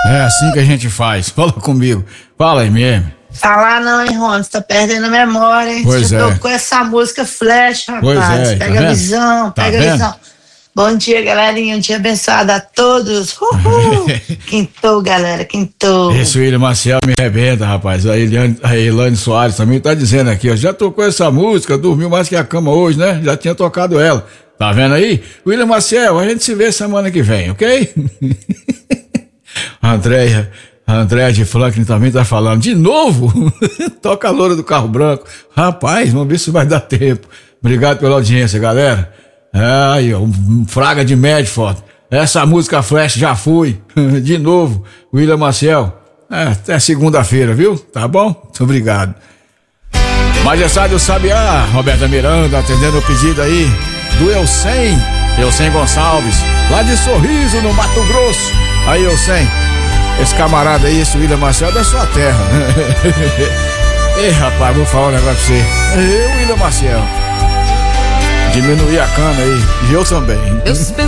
É assim que a gente faz. Fala comigo. Fala, MM. Falar não, hein, Rony? Você tá perdendo a memória, hein? Pois Você tocou essa música Flash, rapaz. Pois é, pega tá a vendo? visão, Tá pega a vendo? visão. Bom dia, galerinha. Um dia abençoado a todos. Uhul. Quintou, galera, quintou. Esse William Maciel me arrebenta, rapaz. A Elane Soares também tá dizendo aqui, ó. Já tocou essa música, dormiu mais que a cama hoje, né? Já tinha tocado ela. Tá vendo aí? William Maciel, a gente se vê semana que vem, ok? A Andréia de Franklin também tá falando. De novo? Toca a loura do carro branco. Rapaz, vamos ver se vai dar tempo. Obrigado pela audiência, galera. Aí, ó, Fraga de Medford. Essa música Flash já foi. De novo, William Maciel. Até segunda-feira, viu? Tá bom? Muito obrigado. Majestade do Sabiá, Roberta Miranda, atendendo o pedido aí do Eucem Gonçalves, lá de Sorriso, no Mato Grosso. Aí, Eucem, esse camarada aí, esse William Maciel, é da sua terra. Ei, rapaz, vou falar um negócio pra você. William Maciel, diminuir a cana aí, e eu também.